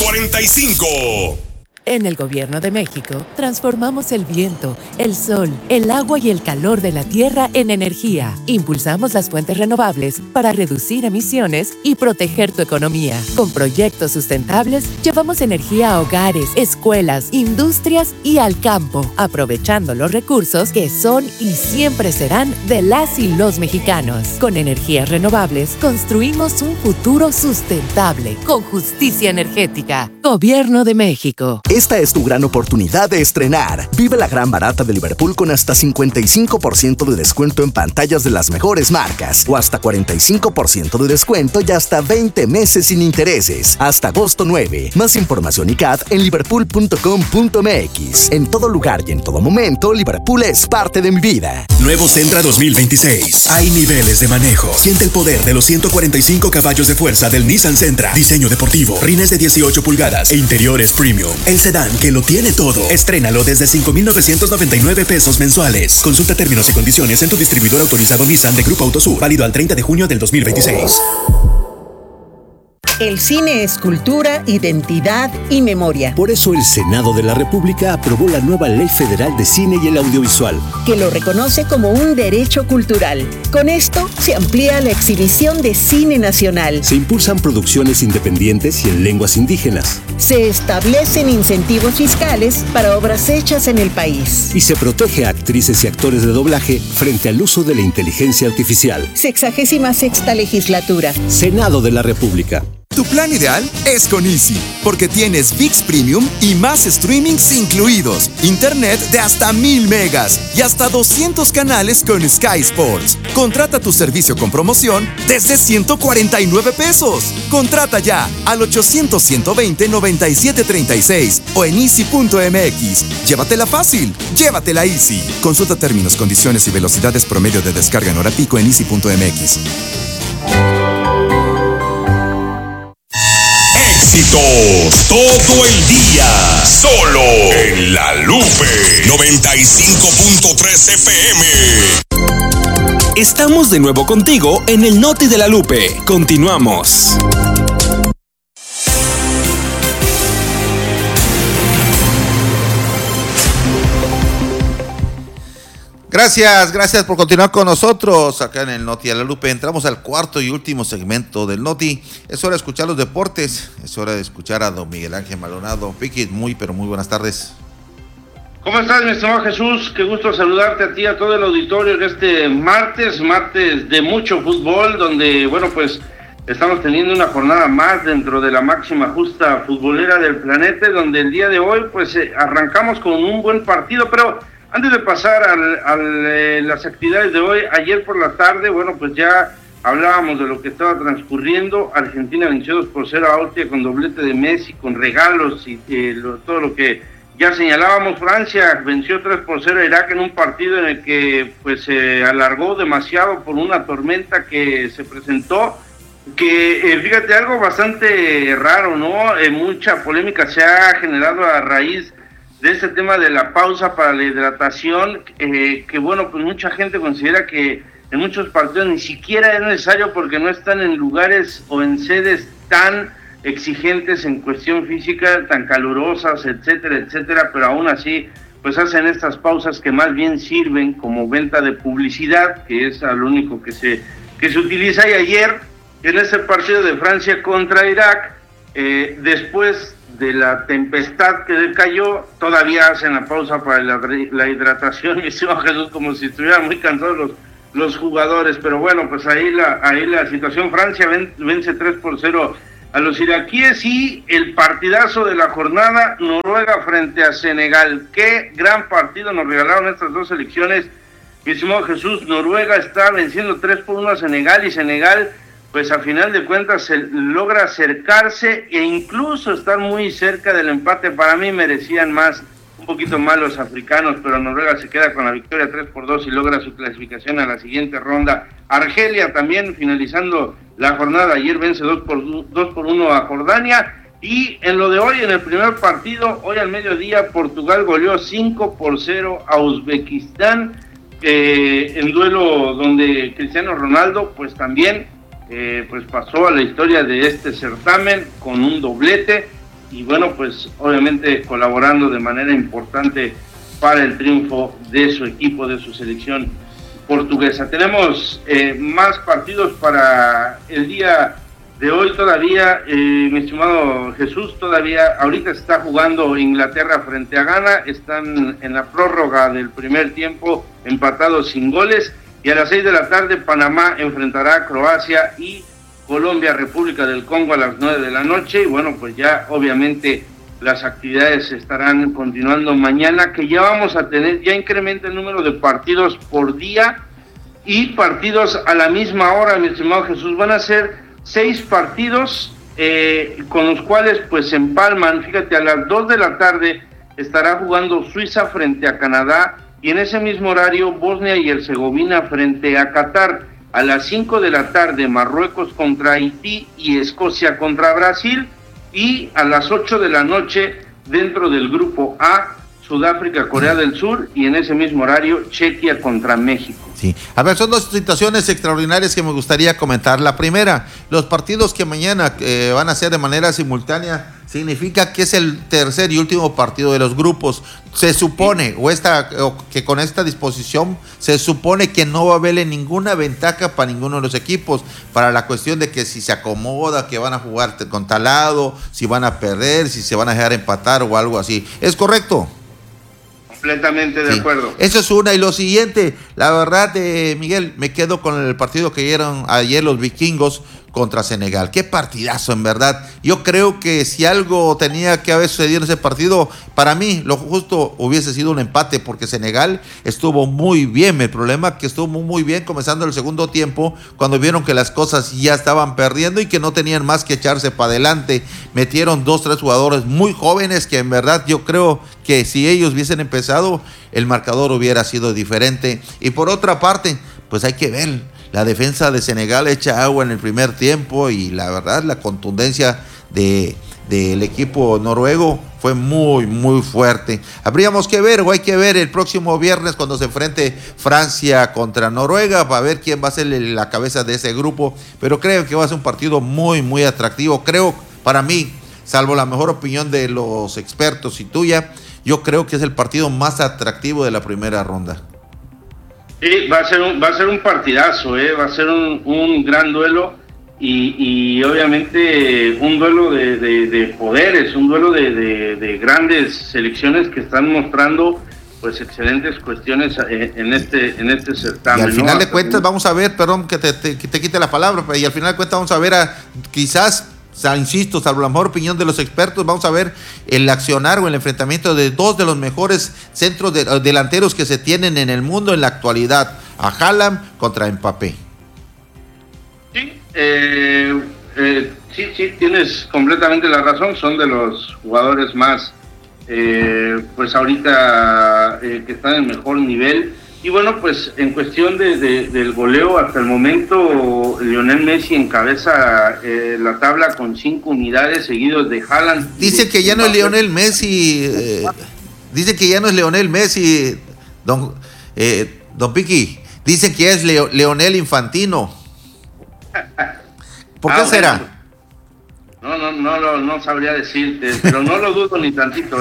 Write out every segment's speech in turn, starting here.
245. En el Gobierno de México, transformamos el viento, el sol, el agua y el calor de la tierra en energía. Impulsamos las fuentes renovables para reducir emisiones y proteger tu economía. Con proyectos sustentables, llevamos energía a hogares, escuelas, industrias y al campo, aprovechando los recursos que son y siempre serán de las y los mexicanos. Con energías renovables, construimos un futuro sustentable, con justicia energética. Gobierno de México. Esta es tu gran oportunidad de estrenar. Vive la gran barata de Liverpool con hasta 55% de descuento en pantallas de las mejores marcas o hasta 45% de descuento y hasta 20 meses sin intereses. Hasta agosto 9. Más información y CAT en liverpool.com.mx. En todo lugar y en todo momento, Liverpool es parte de mi vida. Nuevo Sentra 2026. Hay niveles de manejo. Siente el poder de los 145 caballos de fuerza del Nissan Sentra. Diseño deportivo, rines de 18 pulgadas e interiores premium. El sedán que lo tiene todo. Estrénalo desde 5,999 pesos mensuales. Consulta términos y condiciones en tu distribuidor autorizado Nissan de Grupo Autosur. Válido al 30 de junio del 2026. El cine es cultura, identidad y memoria. Por eso el Senado de la República aprobó la nueva Ley Federal de Cine y el Audiovisual, que lo reconoce como un derecho cultural. Con esto se amplía la exhibición de cine nacional. Se impulsan producciones independientes y en lenguas indígenas. Se establecen incentivos fiscales para obras hechas en el país. Y se protege a actrices y actores de doblaje frente al uso de la inteligencia artificial. 66ª legislatura. Senado de la República. Tu plan ideal es con Easy, porque tienes ViX Premium y más streamings incluidos, internet de hasta 1000 megas y hasta 200 canales con Sky Sports. Contrata tu servicio con promoción desde 149 pesos. Contrata ya al 800-120-9736 o en easy.mx. Llévatela fácil, llévatela Easy. Consulta términos, condiciones y velocidades promedio de descarga en hora pico en easy.mx. Éxitos todo el día, solo en La Lupe 95.3 FM. Estamos de nuevo contigo en el Noti de La Lupe. Continuamos. Gracias por continuar con nosotros acá en el Noti de La Lupe. Entramos al cuarto y último segmento del Noti. Es hora de escuchar los deportes, es hora de escuchar a don Miguel Ángel Maldonado. Vicky, muy buenas tardes. ¿Cómo estás, mi estimado Jesús? Qué gusto saludarte a ti, a todo el auditorio en este martes de mucho fútbol, donde, pues estamos teniendo una jornada más dentro de la máxima justa futbolera del planeta, donde el día de hoy, arrancamos con un buen partido, pero antes de pasar a las actividades de hoy, ayer por la tarde, ya hablábamos de lo que estaba transcurriendo. Argentina venció 2-0 a Austria con doblete de Messi, con regalos y todo lo que ya señalábamos. Francia venció 3-0 a Irak en un partido en el que se alargó demasiado por una tormenta que se presentó, que fíjate, algo bastante raro, ¿no? Mucha polémica se ha generado a raíz de este tema de la pausa para la hidratación, mucha gente considera que en muchos partidos ni siquiera es necesario porque no están en lugares o en sedes tan exigentes en cuestión física, tan calurosas, etcétera, pero aún así hacen estas pausas que más bien sirven como venta de publicidad, que es lo único que se utiliza. Y ayer en ese partido de Francia contra Irak, después de la tempestad que cayó, todavía hacen la pausa para la hidratación, mi estimado Jesús, como si estuvieran muy cansados los jugadores, pero ahí la situación. Francia vence 3-0 a los iraquíes. Y el partidazo de la jornada, Noruega frente a Senegal. Qué gran partido nos regalaron estas dos selecciones, mi estimado Jesús. Noruega está venciendo 3-1 a Senegal, y Senegal a final de cuentas se logra acercarse e incluso estar muy cerca del empate. Para mí merecían un poquito más los africanos, pero Noruega se queda con la victoria 3-2 y logra su clasificación a la siguiente ronda. Argelia también, finalizando la jornada ayer, vence 2-1 a Jordania. Y en lo de hoy, en el primer partido, hoy al mediodía, Portugal goleó 5-0 a Uzbekistán, en duelo donde Cristiano Ronaldo también pasó a la historia de este certamen con un doblete. y bueno, pues obviamente colaborando de manera importante para el triunfo de su equipo, de su selección portuguesa. Tenemos más partidos para el día de hoy todavía, mi estimado Jesús. Todavía ahorita está jugando Inglaterra frente a Ghana, están en la prórroga del primer tiempo, empatados sin goles, y a las 6 de la tarde Panamá enfrentará a Croacia y Colombia, República del Congo a las 9 de la noche, y bueno, pues ya obviamente las actividades estarán continuando mañana, que ya vamos a tener, ya incrementa el número de partidos por día y partidos a la misma hora, mi estimado Jesús. Van a ser 6 partidos con los cuales pues se empalman. Fíjate, a las 2 de la tarde estará jugando Suiza frente a Canadá, y en ese mismo horario Bosnia y Herzegovina frente a Qatar. A las 5 de la tarde Marruecos contra Haití y Escocia contra Brasil, y a las 8 de la noche dentro del grupo A, Sudáfrica, Corea del Sur, y en ese mismo horario Chequia contra México. Sí, a ver, son dos situaciones extraordinarias que me gustaría comentar. La primera, los partidos que mañana van a ser de manera simultánea, significa que es el tercer y último partido de los grupos. Se supone, que con esta disposición, se supone que no va a haberle ninguna ventaja para ninguno de los equipos, para la cuestión de que si se acomoda, que van a jugar con tal lado, si van a perder, si se van a dejar empatar o algo así. ¿Es correcto? Completamente de acuerdo. Eso es una. Y lo siguiente, la verdad, Miguel, me quedo con el partido que dieron ayer los vikingos contra Senegal. Qué partidazo, en verdad. Yo creo que si algo tenía que haber sucedido en ese partido, para mí lo justo hubiese sido un empate, porque Senegal estuvo muy bien. El problema es que estuvo muy bien comenzando el segundo tiempo, cuando vieron que las cosas ya estaban perdiendo y que no tenían más que echarse para adelante. Metieron 2-3 jugadores muy jóvenes que en verdad yo creo que si ellos hubiesen empezado, el marcador hubiera sido diferente. Y por otra parte, pues hay que ver, la defensa de Senegal echa agua en el primer tiempo, y la verdad la contundencia del equipo noruego fue muy, muy fuerte. Habríamos que ver, o hay que ver el próximo viernes cuando se enfrente Francia contra Noruega, para ver quién va a ser la cabeza de ese grupo, pero creo que va a ser un partido muy, muy atractivo. Creo, para mí, salvo la mejor opinión de los expertos y tuya, yo creo que es el partido más atractivo de la primera ronda. Sí, va a ser un partidazo, va a ser un gran duelo, y obviamente un duelo de poderes, un duelo de grandes selecciones que están mostrando pues excelentes cuestiones en este certamen. Y al final de cuentas vamos a ver, perdón que te quite la palabra, y al final de cuentas vamos a ver quizás, insisto, salvo la mejor opinión de los expertos, vamos a ver el accionar o el enfrentamiento de dos de los mejores centros delanteros que se tienen en el mundo en la actualidad, a Haaland contra Mbappé. Sí, sí, tienes completamente la razón. Son de los jugadores más, pues ahorita que están en mejor nivel. Y bueno, pues en cuestión del goleo, hasta el momento Lionel Messi encabeza la tabla con 5 unidades, seguidos de Haaland. Dice que ya no es Lionel Messi, don Piqui. Dicen que es Leonel Infantino. ¿Por qué será? No sabría decirte, pero no lo dudo ni tantito,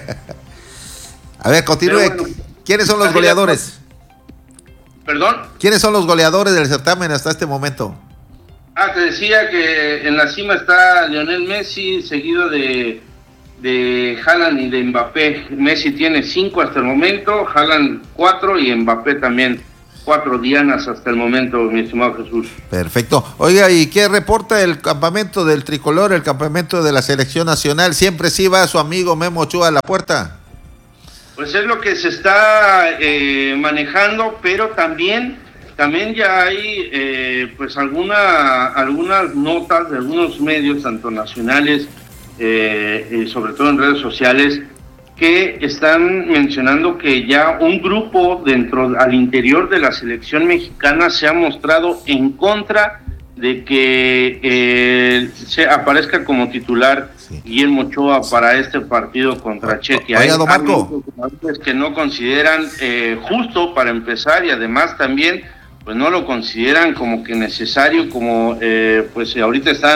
A ver, continúe. Bueno, ¿quiénes son los goleadores? ¿Perdón? ¿Quiénes son los goleadores del certamen hasta este momento? Te decía que en la cima está Lionel Messi, seguido de Haaland y de Mbappé. Messi tiene 5 hasta el momento, Haaland 4 y Mbappé también 4 dianas hasta el momento, mi estimado Jesús. Perfecto. Oiga, ¿y qué reporta el campamento del tricolor, el campamento de la selección nacional? ¿Siempre sí va su amigo Memo Ochoa a la puerta? Pues es lo que se está manejando, pero también ya hay pues algunas notas de algunos medios, tanto nacionales y sobre todo en redes sociales, que están mencionando que ya un grupo al interior de la selección mexicana se ha mostrado en contra de que se aparezca como titular Guillermo Ochoa para este partido contra Chequia. Oiga, don Marco, que no consideran justo para empezar, y además también pues no lo consideran como que necesario, como pues ahorita está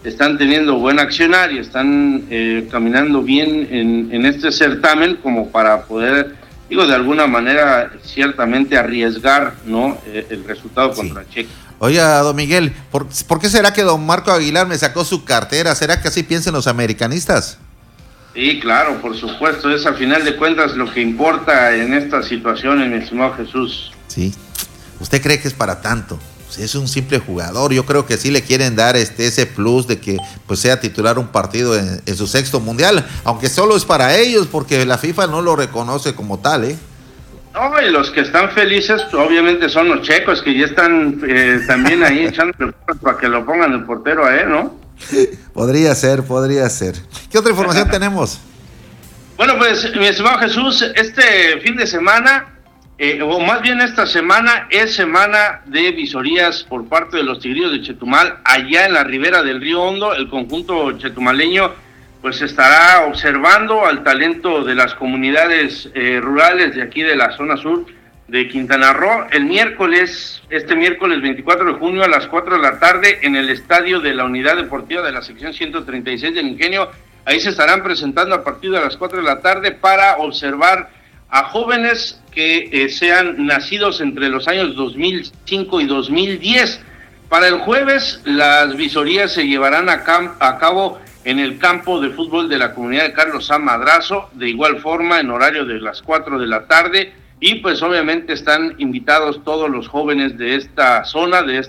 están teniendo buen accionar y están caminando bien en este certamen como para poder, de alguna manera ciertamente arriesgar, ¿no? El resultado contra Checo. Oiga, don Miguel, ¿por qué será que don Marco Aguilar me sacó su cartera? ¿Será que así piensan los americanistas? Sí, claro, por supuesto, es al final de cuentas lo que importa en estas situaciones, mi estimado Jesús. Sí, ¿usted cree que es para tanto? Si es un simple jugador, yo creo que sí le quieren dar ese plus de que pues sea titular un partido en su sexto mundial, aunque solo es para ellos, porque la FIFA no lo reconoce como tal, ¿eh? No, y los que están felices obviamente son los checos, que ya están también ahí echando para que lo pongan el portero a él, ¿no? Podría ser. ¿Qué otra información tenemos? Bueno, pues, mi estimado Jesús, este fin de semana, o más bien esta semana, es semana de visorías por parte de los Tigrillos de Chetumal, allá en la ribera del Río Hondo. El conjunto chetumaleño pues estará observando al talento de las comunidades rurales de aquí de la zona sur de Quintana Roo este miércoles 24 de junio a las 4 de la tarde en el estadio de la Unidad Deportiva de la sección 136 del Ingenio. Ahí se estarán presentando a partir de las 4 de la tarde para observar a jóvenes que sean nacidos entre los años 2005 y 2010. Para el jueves las visorías se llevarán a cabo en el campo de fútbol de la comunidad de Carlos A. Madrazo, de igual forma en horario de las 4 de la tarde, y pues obviamente están invitados todos los jóvenes de esta zona, de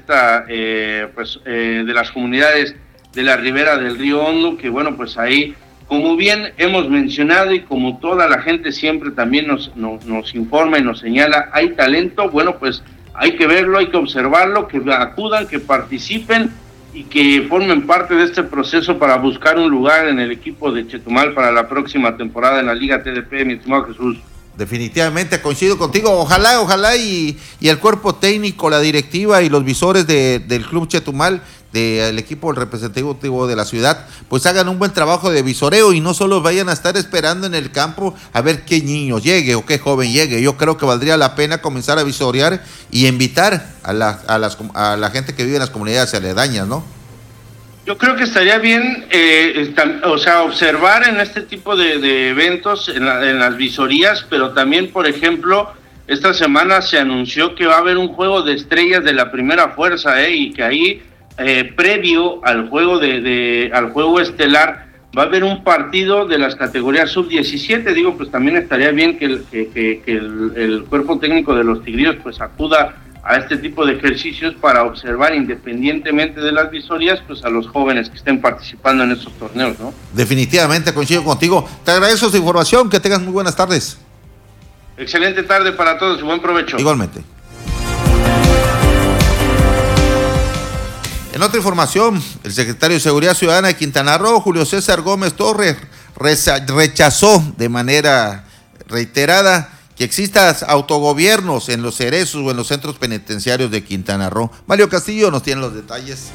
las comunidades de la ribera del Río Hondo, que bueno, pues ahí, como bien hemos mencionado y como toda la gente siempre también nos informa y nos señala, hay talento, bueno, pues hay que verlo, hay que observarlo, que acudan, que participen y que formen parte de este proceso para buscar un lugar en el equipo de Chetumal para la próxima temporada en la Liga TDP, mi estimado Jesús. Definitivamente coincido contigo, ojalá y el cuerpo técnico, la directiva y los visores del Club Chetumal, del equipo representativo de la ciudad, pues hagan un buen trabajo de visoreo y no solo vayan a estar esperando en el campo a ver qué niño llegue o qué joven llegue. Yo creo que valdría la pena comenzar a visorear y invitar a la gente que vive en las comunidades aledañas, ¿no? Yo creo que estaría bien, observar en este tipo de eventos, en las visorías, pero también, por ejemplo, esta semana se anunció que va a haber un juego de estrellas de la primera fuerza, y que ahí, previo al juego al juego estelar, va a haber un partido de las categorías sub-17. Digo, pues también estaría bien que el cuerpo técnico de los Tigrillos pues acuda a este tipo de ejercicios para observar, independientemente de las visorías, pues a los jóvenes que estén participando en estos torneos, ¿no? Definitivamente coincido contigo. Te agradezco su información, que tengas muy buenas tardes. Excelente tarde para todos y buen provecho. Igualmente. En otra información, el secretario de Seguridad Ciudadana de Quintana Roo, Julio César Gómez Torres, rechazó de manera reiterada que existan autogobiernos en los cerezos o en los centros penitenciarios de Quintana Roo. Mario Castillo nos tiene los detalles.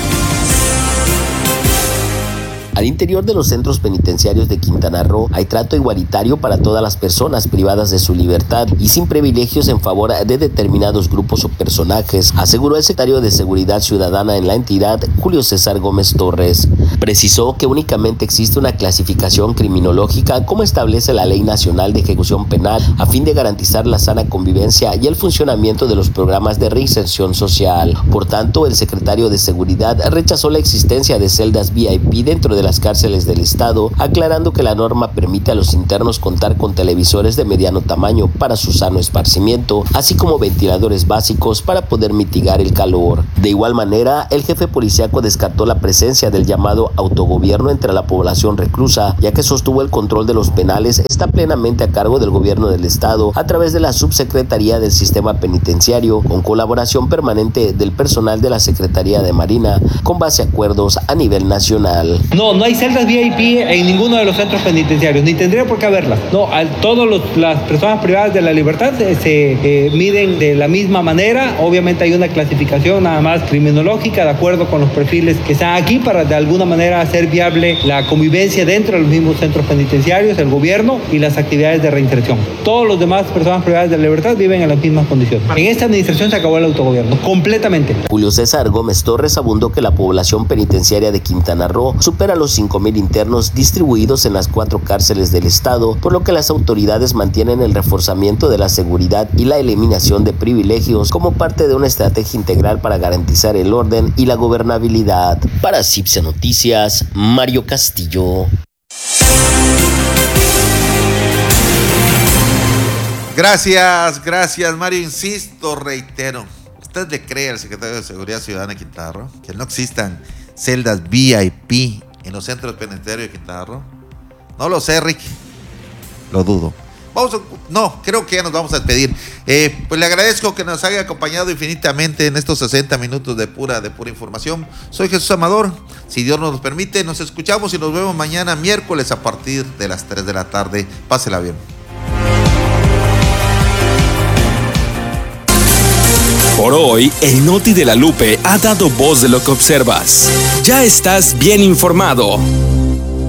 Al interior de los centros penitenciarios de Quintana Roo hay trato igualitario para todas las personas privadas de su libertad y sin privilegios en favor de determinados grupos o personajes, aseguró el secretario de Seguridad Ciudadana en la entidad, Julio César Gómez Torres. Precisó que únicamente existe una clasificación criminológica como establece la Ley Nacional de Ejecución Penal a fin de garantizar la sana convivencia y el funcionamiento de los programas de reinserción social. Por tanto, el secretario de Seguridad rechazó la existencia de celdas VIP dentro de las cárceles del estado, aclarando que la norma permite a los internos contar con televisores de mediano tamaño para su sano esparcimiento, así como ventiladores básicos para poder mitigar el calor. De igual manera, el jefe policíaco descartó la presencia del llamado autogobierno entre la población reclusa, ya que sostuvo el control de los penales está plenamente a cargo del gobierno del estado a través de la Subsecretaría del Sistema Penitenciario, con colaboración permanente del personal de la Secretaría de Marina, con base a acuerdos a nivel nacional. No No hay celdas VIP en ninguno de los centros penitenciarios, ni tendría por qué haberlas. No, todas las personas privadas de la libertad se miden de la misma manera. Obviamente hay una clasificación nada más criminológica de acuerdo con los perfiles que están aquí para de alguna manera hacer viable la convivencia dentro de los mismos centros penitenciarios, el gobierno y las actividades de reinserción. Todos los demás personas privadas de la libertad viven en las mismas condiciones. En esta administración se acabó el autogobierno, completamente. Julio César Gómez Torres abundó que la población penitenciaria de Quintana Roo supera los 5,000 internos distribuidos en las 4 cárceles del estado, por lo que las autoridades mantienen el reforzamiento de la seguridad y la eliminación de privilegios como parte de una estrategia integral para garantizar el orden y la gobernabilidad. Para CIPSE Noticias, Mario Castillo. Gracias, Mario. Insisto, reitero. ¿Usted le cree al secretario de Seguridad Ciudadana de Quintana Roo que no existan celdas VIP en los centros penitenciarios de Quintana Roo? No lo sé, Rick. Lo dudo. Creo que ya nos vamos a despedir. Pues le agradezco que nos haya acompañado infinitamente en estos 60 minutos de pura información. Soy Jesús Amador. Si Dios nos lo permite, nos escuchamos y nos vemos mañana miércoles a partir de las 3 de la tarde. Pásela bien. Por hoy, el Noti de la Lupe ha dado voz de lo que observas. Ya estás bien informado.